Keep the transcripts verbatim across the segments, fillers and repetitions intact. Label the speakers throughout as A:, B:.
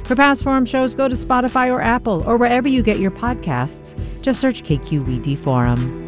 A: For past Forum shows, go to Spotify or Apple or wherever you get your podcasts. Just search K Q E D Forum.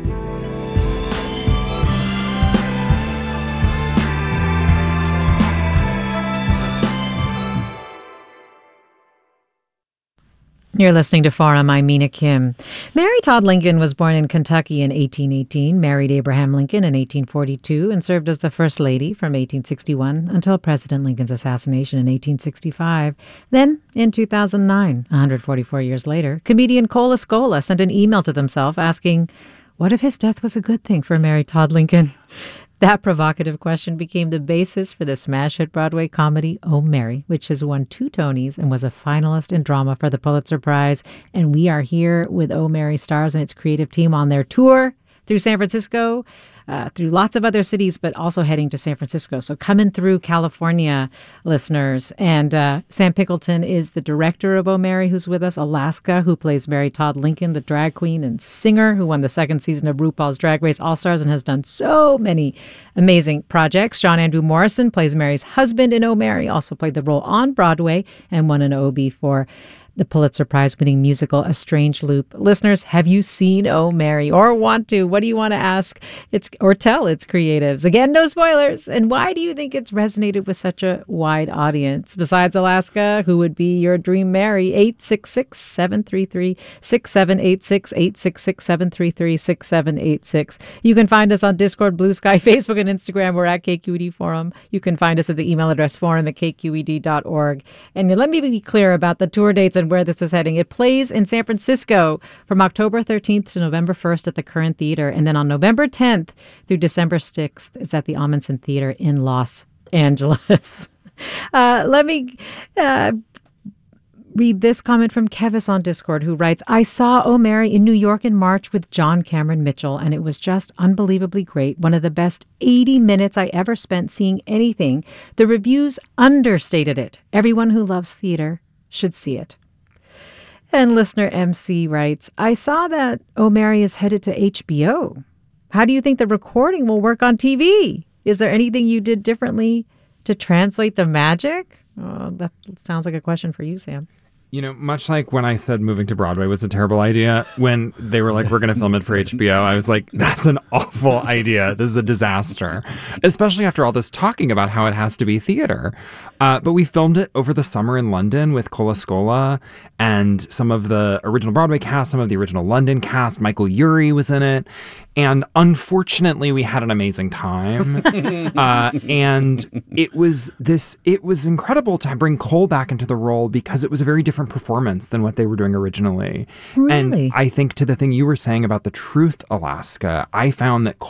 A: You're listening to Forum. I'm Mina Kim. Mary Todd Lincoln was born in Kentucky in eighteen eighteen, married Abraham Lincoln in eighteen forty-two, and served as the First Lady from eighteen sixty-one until President Lincoln's assassination in eighteen sixty-five. Then, in two thousand nine, one hundred forty-four years later, comedian Cole Escola sent an email to himself asking, what if his death was a good thing for Mary Todd Lincoln? That provocative question became the basis for the smash hit Broadway comedy Oh, Mary, which has won two Tonys and was a finalist in drama for the Pulitzer Prize. And we are here with Oh, Mary stars and its creative team on their tour through San Francisco, uh, through lots of other cities, but also heading to San Francisco. So coming through California, listeners. And uh, Sam Pickleton is the director of Oh, Mary, who's with us. Alaska, who plays Mary Todd Lincoln, the drag queen and singer who won the second season of RuPaul's Drag Race All-Stars and has done so many amazing projects. Sean Andrew Morrison plays Mary's husband in Oh, Mary, also played the role on Broadway and won an O B for the Pulitzer Prize-winning musical A Strange Loop. Listeners, have you seen Oh, Mary or want to? What do you want to ask It's or tell its creatives? Again, no spoilers. And why do you think it's resonated with such a wide audience? Besides Alaska, who would be your dream Mary? eight six six, seven three three, six seven eight six, eight six six, seven three three, six seven eight six. You can find us on Discord, Blue Sky, Facebook, and Instagram. We're at K Q E D Forum. You can find us at the email address forum at k q e d dot org. And let me be clear about the tour dates and where this is heading. It plays in San Francisco from October thirteenth to November first at the Current Theater. And then on November tenth through December sixth, it's at the Amundsen Theater in Los Angeles. Uh, let me uh, read this comment from Kevis on Discord, who writes, I saw Oh, Mary in New York in March with John Cameron Mitchell, and it was just unbelievably great. One of the best eighty minutes I ever spent seeing anything. The reviews understated it. Everyone who loves theater should see it. And listener M C writes, I saw that Oh, Mary is headed to H B O. How do you think the recording will work on T V? Is there anything you did differently to translate the magic? Oh, that sounds like a question for you, Sam.
B: You know, much like when I said moving to Broadway was a terrible idea, when they were like, we're going to film it for H B O, I was like, that's an awful idea. This is a disaster, especially after all this talking about how it has to be theater. Uh, but we filmed it over the summer in London with Cole Escola and some of the original Broadway cast, some of the original London cast. Michael Urie was in it. And unfortunately, we had an amazing time. uh, and it was this, it was incredible to bring Cole back into the role because it was a very different performance than what they were doing originally.
A: Really?
B: And I think to the thing you were saying about the truth, Alaska, I found that